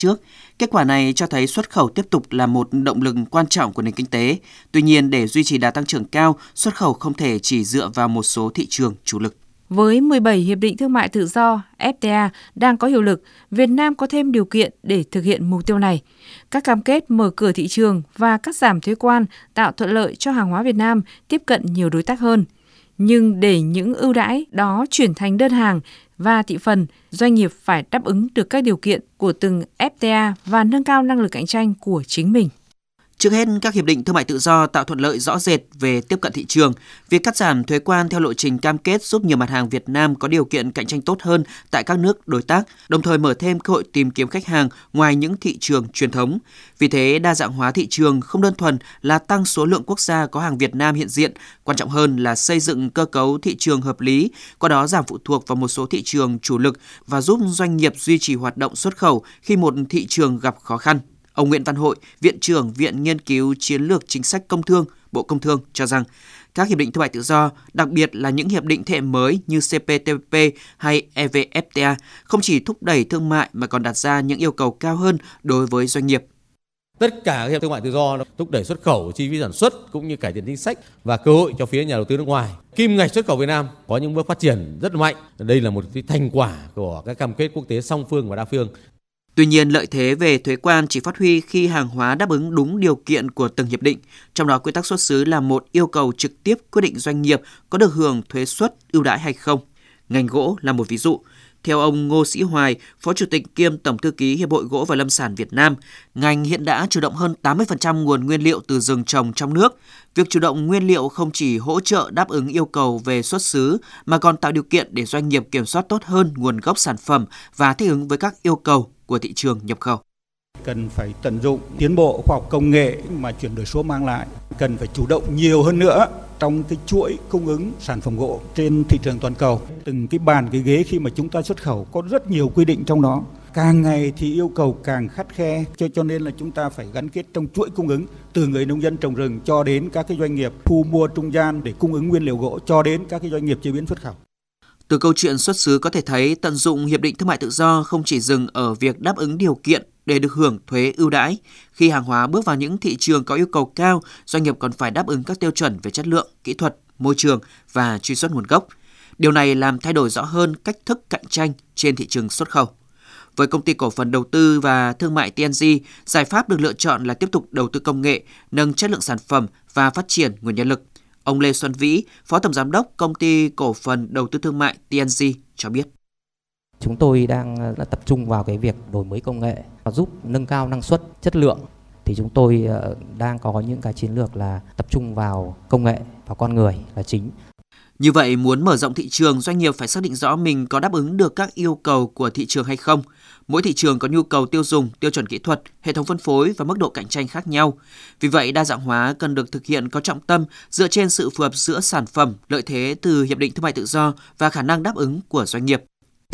trước. Kết quả này cho thấy xuất khẩu tiếp tục là một động lực quan trọng của nền kinh tế. Tuy nhiên, để duy trì đà tăng trưởng cao, xuất khẩu không thể chỉ dựa vào một số thị trường chủ lực. Với 17 hiệp định thương mại tự do FTA đang có hiệu lực, Việt Nam có thêm điều kiện để thực hiện mục tiêu này. Các cam kết mở cửa thị trường và cắt giảm thuế quan tạo thuận lợi cho hàng hóa Việt Nam tiếp cận nhiều đối tác hơn. Nhưng để những ưu đãi đó chuyển thành đơn hàng và thị phần, doanh nghiệp phải đáp ứng được các điều kiện của từng FTA và nâng cao năng lực cạnh tranh của chính mình. Trước hết, các hiệp định thương mại tự do tạo thuận lợi rõ rệt về tiếp cận thị trường. Việc cắt giảm thuế quan theo lộ trình cam kết giúp nhiều mặt hàng Việt Nam có điều kiện cạnh tranh tốt hơn tại các nước đối tác, đồng thời mở thêm cơ hội tìm kiếm khách hàng ngoài những thị trường truyền thống. Vì thế, đa dạng hóa thị trường không đơn thuần là tăng số lượng quốc gia có hàng Việt Nam hiện diện, quan trọng hơn là xây dựng cơ cấu thị trường hợp lý, qua đó giảm phụ thuộc vào một số thị trường chủ lực và giúp doanh nghiệp duy trì hoạt động xuất khẩu khi một thị trường gặp khó khăn. Ông Nguyễn Văn Hội, Viện trưởng Viện Nghiên cứu Chiến lược Chính sách Công thương, Bộ Công Thương cho rằng các hiệp định thương mại tự do, đặc biệt là những hiệp định thế hệ mới như CPTPP hay EVFTA, không chỉ thúc đẩy thương mại mà còn đặt ra những yêu cầu cao hơn đối với doanh nghiệp. Tất cả các hiệp định thương mại tự do thúc đẩy xuất khẩu, chi phí sản xuất cũng như cải thiện chính sách và cơ hội cho phía nhà đầu tư nước ngoài. Kim ngạch xuất khẩu Việt Nam có những bước phát triển rất mạnh. Đây là một thành quả của các cam kết quốc tế song phương và đa phương. Tuy nhiên, lợi thế về thuế quan chỉ phát huy khi hàng hóa đáp ứng đúng điều kiện của từng hiệp định. Trong đó, quy tắc xuất xứ là một yêu cầu trực tiếp quyết định doanh nghiệp có được hưởng thuế suất ưu đãi hay không. Ngành gỗ là một ví dụ. Theo ông Ngô Sĩ Hoài, Phó Chủ tịch kiêm Tổng thư ký Hiệp hội Gỗ và Lâm sản Việt Nam, ngành hiện đã chủ động hơn 80% nguồn nguyên liệu từ rừng trồng trong nước. Việc chủ động nguyên liệu không chỉ hỗ trợ đáp ứng yêu cầu về xuất xứ mà còn tạo điều kiện để doanh nghiệp kiểm soát tốt hơn nguồn gốc sản phẩm và thích ứng với các yêu cầu của thị trường nhập khẩu. Cần phải tận dụng tiến bộ khoa học công nghệ mà chuyển đổi số mang lại. Cần phải chủ động nhiều hơn nữa trong cái chuỗi cung ứng sản phẩm gỗ trên thị trường toàn cầu. Từng cái bàn cái ghế khi mà chúng ta xuất khẩu có rất nhiều quy định trong đó. Càng ngày thì yêu cầu càng khắt khe, cho nên là chúng ta phải gắn kết trong chuỗi cung ứng từ người nông dân trồng rừng cho đến các cái doanh nghiệp thu mua trung gian để cung ứng nguyên liệu gỗ cho đến các cái doanh nghiệp chế biến xuất khẩu. Từ câu chuyện xuất xứ có thể thấy tận dụng hiệp định thương mại tự do không chỉ dừng ở việc đáp ứng điều kiện để được hưởng thuế ưu đãi. Khi hàng hóa bước vào những thị trường có yêu cầu cao, doanh nghiệp còn phải đáp ứng các tiêu chuẩn về chất lượng, kỹ thuật, môi trường và truy xuất nguồn gốc. Điều này làm thay đổi rõ hơn cách thức cạnh tranh trên thị trường xuất khẩu. Với Công ty Cổ phần Đầu tư và Thương mại TNG, giải pháp được lựa chọn là tiếp tục đầu tư công nghệ, nâng chất lượng sản phẩm và phát triển nguồn nhân lực. Ông Lê Xuân Vĩ, Phó Tổng Giám đốc Công ty Cổ phần Đầu tư Thương mại TNG cho biết. Chúng tôi đang tập trung vào cái việc đổi mới công nghệ giúp nâng cao năng suất, chất lượng. Thì chúng tôi đang có những cái chiến lược là tập trung vào công nghệ và con người là chính. Như vậy, muốn mở rộng thị trường, doanh nghiệp phải xác định rõ mình có đáp ứng được các yêu cầu của thị trường hay không. Mỗi thị trường có nhu cầu tiêu dùng, tiêu chuẩn kỹ thuật, hệ thống phân phối và mức độ cạnh tranh khác nhau. Vì vậy, đa dạng hóa cần được thực hiện có trọng tâm dựa trên sự phù hợp giữa sản phẩm, lợi thế từ Hiệp định Thương mại tự do và khả năng đáp ứng của doanh nghiệp.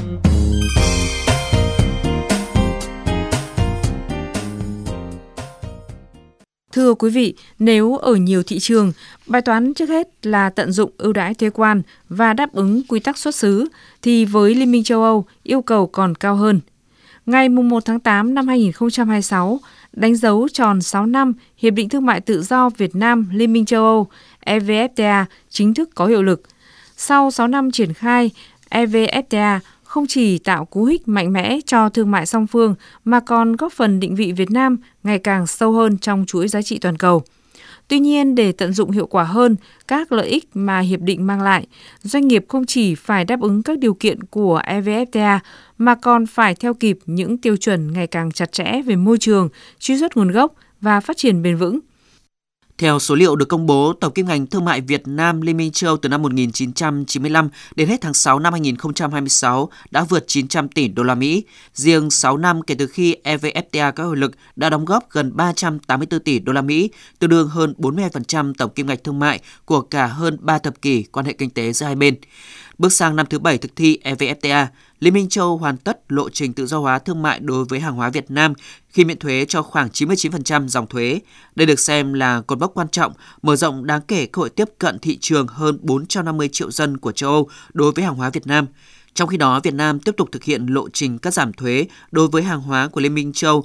Thưa quý vị, nếu ở nhiều thị trường, bài toán trước hết là tận dụng ưu đãi thuế quan và đáp ứng quy tắc xuất xứ, thì với Liên minh châu Âu, yêu cầu còn cao hơn. Ngày 1 tháng 8 năm 2026, đánh dấu tròn 6 năm Hiệp định Thương mại Tự do Việt Nam Liên minh châu Âu EVFTA chính thức có hiệu lực. Sau 6 năm triển khai, EVFTA không chỉ tạo cú hích mạnh mẽ cho thương mại song phương mà còn góp phần định vị Việt Nam ngày càng sâu hơn trong chuỗi giá trị toàn cầu. Tuy nhiên, để tận dụng hiệu quả hơn các lợi ích mà hiệp định mang lại, doanh nghiệp không chỉ phải đáp ứng các điều kiện của EVFTA mà còn phải theo kịp những tiêu chuẩn ngày càng chặt chẽ về môi trường, truy xuất nguồn gốc và phát triển bền vững. Theo số liệu được công bố, tổng kim ngạch thương mại Việt Nam Liên minh châu Âu từ năm 1995 đến hết tháng 6 năm 2026 đã vượt 900 tỷ đô la Mỹ. Riêng 6 năm kể từ khi EVFTA có hiệu lực đã đóng góp gần 384 tỷ đô la Mỹ, tương đương hơn 42% tổng kim ngạch thương mại của cả hơn 3 thập kỷ quan hệ kinh tế giữa hai bên. Bước sang năm thứ 7 thực thi EVFTA, Liên minh châu Âu hoàn tất lộ trình tự do hóa thương mại đối với hàng hóa Việt Nam khi miễn thuế cho khoảng 99% dòng thuế. Đây được xem là cột mốc quan trọng, mở rộng đáng kể cơ hội tiếp cận thị trường hơn 450 triệu dân của châu Âu đối với hàng hóa Việt Nam. Trong khi đó, Việt Nam tiếp tục thực hiện lộ trình cắt giảm thuế đối với hàng hóa của Liên minh châu Âu